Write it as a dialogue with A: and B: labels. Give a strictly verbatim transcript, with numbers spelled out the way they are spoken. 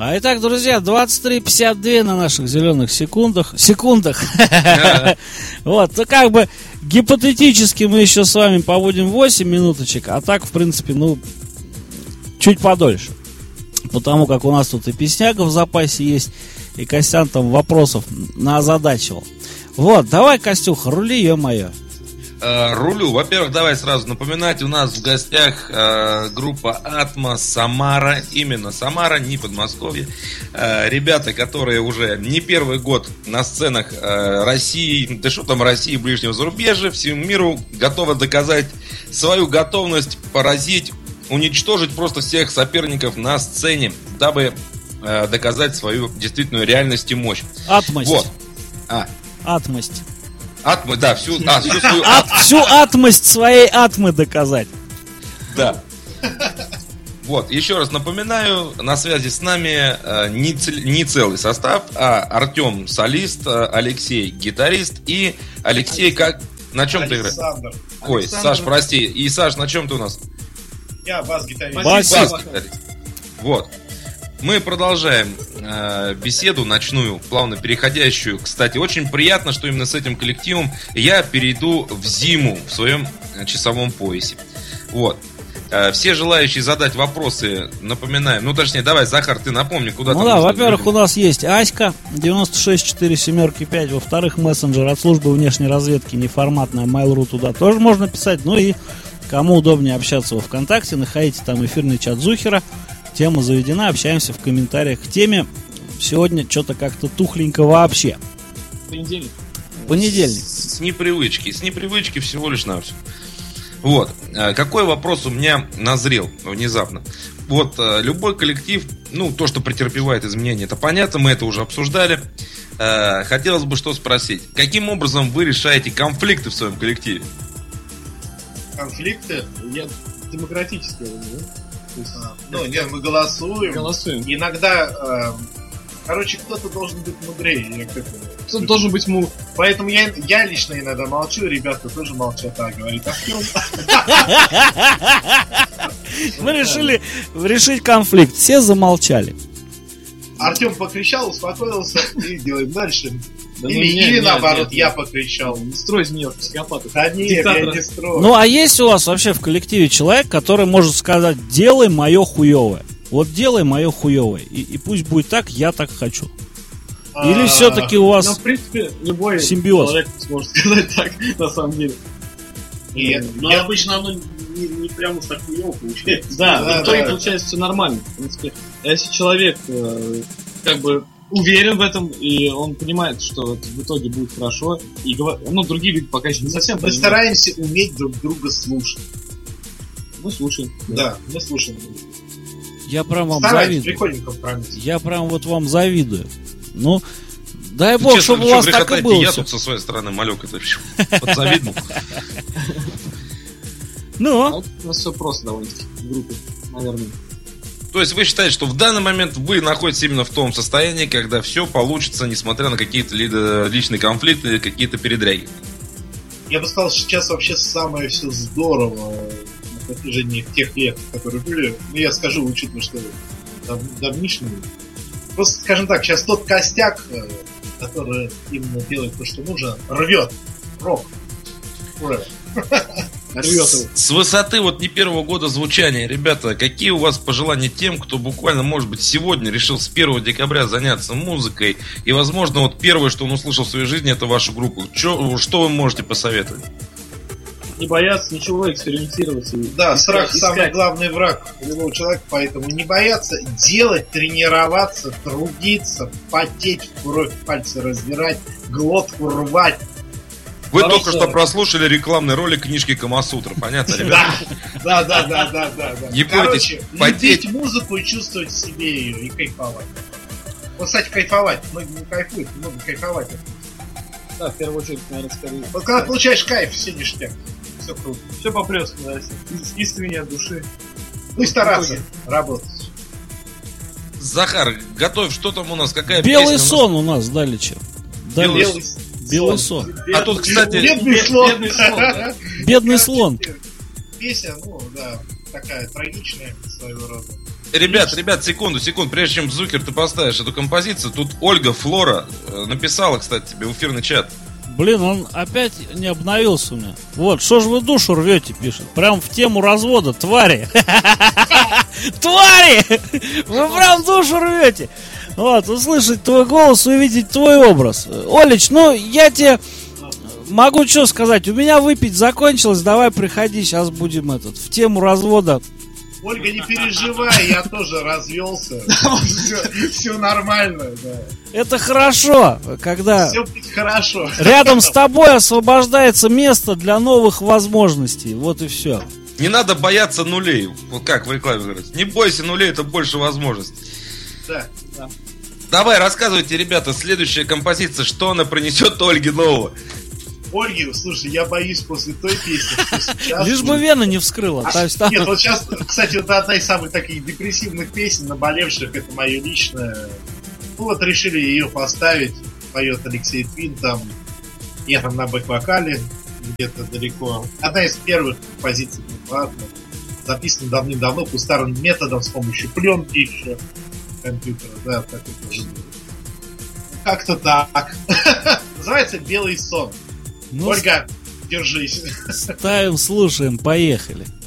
A: А итак, друзья, двадцать три пятьдесят два на наших зеленых секундах. Секундах. Вот, ну как бы гипотетически мы еще с вами поводим восемь минуточек, а так, в принципе, ну, чуть подольше. Потому как у нас тут и песняга в запасе есть, и Костян там вопросов наозадачивал. Вот, давай, Костюха, рули, ё-моё.
B: Uh, рулю. Во-первых, давай сразу напоминать, у нас в гостях uh, группа Атма, Самара, именно Самара, не Подмосковье. Uh, ребята, которые уже не первый год на сценах uh, России, да что там России, ближнего зарубежья, всему миру готовы доказать свою готовность поразить, уничтожить просто всех соперников на сцене, дабы uh, доказать свою действительную реальность и мощь.
A: Атмость.
B: Вот. А.
A: Атмость.
B: Атмы, да, всю, а, всю свою
A: Ат, всю атмость своей атмы доказать.
B: Да. Вот, еще раз напоминаю, на связи с нами э, не, цел, не целый состав, а Артем солист, э, Алексей гитарист и Алексей как... На чем
C: Александр.
B: ты играешь? Ой,
C: Александр.
B: Саш, прости. И Саш, на чем ты у нас?
C: Я бас-гитарист.
B: Бас-гитарист. Вот. Мы продолжаем э, беседу ночную, плавно переходящую. Кстати, очень приятно, что именно с этим коллективом я перейду в зиму в своем часовом поясе. Вот. Э, все желающие задать вопросы, напоминаем. Ну, точнее, давай, Захар, ты напомни, куда ты.
A: Ну да, во-первых, у нас есть Аська девяносто шесть четыре семерки пять. Во-вторых, мессенджер от службы внешней разведки неформатная Mail.ru, туда тоже можно писать. Ну и кому удобнее общаться во ВКонтакте, находите там эфирный чат Зухера. Тема заведена, общаемся в комментариях к теме. Сегодня что-то как-то тухленько вообще.
C: Понедельник.
A: Понедельник.
B: С, с непривычки. С непривычки всего лишь на все. Вот. Какой вопрос у меня назрел внезапно? Вот, любой коллектив, ну, то, что претерпевает изменения, это понятно, мы это уже обсуждали. Хотелось бы что спросить. Каким образом вы решаете конфликты в своем коллективе?
C: Конфликты? Я демократически, да? А, ну, нет, мы голосуем.
D: Голосуем.
C: Иногда, э, короче, кто-то должен быть мудрее.
D: Кто-то должен быть му.
C: Поэтому я, я лично иногда молчу, ребята тоже молчат, а говорит Артем.
A: Мы решили решить конфликт. Все замолчали.
C: Артем покричал, успокоился и делаем дальше.
D: Да
C: или
D: ну, нет,
C: или
D: нет,
C: наоборот,
D: нет,
C: я
D: нет.
C: покричал.
D: Не строй из нее психопатов.
C: Да нет,
D: Диктатора.
C: я не строю.
A: Ну а есть у вас вообще в коллективе человек, который может сказать: делай мое хуевое. Вот делай мое хуевое. И, и пусть будет так, я так хочу. Или
C: А,
A: все-таки у вас
D: Ну, в принципе, любой
A: симбиоз?
D: человек сможет сказать так, на самом деле.
C: Нет,
E: Но
C: я-
E: обычно оно не, не прямо уж так хуёво получается.
D: Да,
C: Да,
D: в итоге
C: да.
D: получается все нормально. В принципе, если человек э, как бы уверен в этом, и он понимает, что это в итоге будет хорошо, и говор- ну, другие люди пока еще не совсем
C: мы
D: понимают.
C: стараемся уметь друг друга слушать.
D: Мы слушаем.
C: Да, мы слушаем.
A: я прям вам
C: Стараемся,
A: завидую.
C: прикольненько правильно.
A: Я прям вот вам завидую. Ну, дай
B: Ну,
A: бог,
B: честно,
A: чтобы у
B: что
A: вас
B: греха
A: так и
B: таить,
A: было.
B: Я
A: всё.
B: тут со своей стороны малек это подзавиднул.
D: А
A: Ну,
D: вот у нас все просто довольно-таки в группе, наверное.
B: То есть вы считаете, что в данный момент вы находитесь именно в том состоянии, когда все получится, несмотря на какие-то ли- личные конфликты или какие-то передряги?
C: Я бы сказал, что сейчас вообще самое все здорово на протяжении тех лет, которые были. Ну, я скажу, учитывая, что дав- давнишний. Просто, скажем так, сейчас тот костяк, э, который именно делает то, что нужно, рвет. Рок. Ура.
D: Рвет его.
B: С, с высоты вот не первого года звучания, ребята, какие у вас пожелания тем, кто буквально, может быть, сегодня решил с первого декабря заняться музыкой, и, возможно, вот первое, что он услышал в своей жизни, это вашу группу. Чё, что вы можете посоветовать?
D: Не бояться ничего, экспериментировать. И
C: Да,
D: искать-
C: страх самый
D: искать.
C: главный враг любого человека, поэтому не бояться делать, тренироваться, трудиться, потеть, кровь, пальцы раздирать, глотку рвать.
B: Вы
D: Хорошо.
B: только что прослушали рекламный ролик книжки Камасутра, понятно, ребята?
C: Да, да, да, да, да, да.
B: Не
C: Короче,
B: бойтесь, потеть.
C: любить музыку и чувствовать в себе ее и кайфовать. Вот, кстати, кайфовать. Многие не кайфуют, много кайфовать.
D: Да, в первую очередь, наверное, скорее.
C: Вот когда получаешь кайф, все ништяк. Все круто.
D: Все по-прежнему, да, из- искренне от души.
C: Ну и стараться работать.
B: Захар, готовь, что там у нас, какая
A: белый
B: песня у нас?
A: сон у нас далече.
B: Белый
A: Далече. Белый сон.
B: А тут, кстати,
C: Бедный
D: бед-
C: слон.
D: бедный слон, да.
A: Бедный слон.
C: Песня, ну да, такая трагичная своего рода.
B: ребят, ребят, секунду, секунду, прежде чем, Зукер, ты поставишь эту композицию, тут Ольга Флора написала, кстати, тебе в эфирный чат.
A: Блин, он опять не обновился у меня. Вот, что ж вы душу рвете, пишет. Прям в тему развода, твари. Твари! Вы прям душу рвете. Вот, услышать твой голос, увидеть твой образ. Олеч, ну, я тебе могу что сказать. У меня выпить закончилось, давай приходи, сейчас будем этот, в тему развода.
C: Ольга, не переживай, я тоже развелся. Все, все нормально, да.
A: Это хорошо, когда
C: Все будет хорошо.
A: рядом с тобой освобождается место для новых возможностей. Вот и все.
B: Не надо бояться нулей. Вот как в рекламе говорят. Не бойся нулей, это больше возможностей.
C: Да, да.
B: Давай, рассказывайте, ребята, следующая композиция, что она принесет Ольге нового.
C: Ольги, слушай, я боюсь после той песни, что сейчас...
A: Лишь бы вена не вскрыла.
C: А,
A: То есть, там...
C: Нет, вот сейчас, кстати, это одна из самых таких депрессивных песен, наболевших, это мое личное. Ну вот решили ее поставить, поет Алексей Твин, там, я там на бэк-вокале, где-то далеко. Одна из первых композиций, ладно, записана давным-давно по старым методам, с помощью пленки еще, компьютера, да, так это тоже было. Как-то так. Называется «Белый сон».
A: Ну,
C: Ольга, держись.
A: ставим, слушаем, поехали.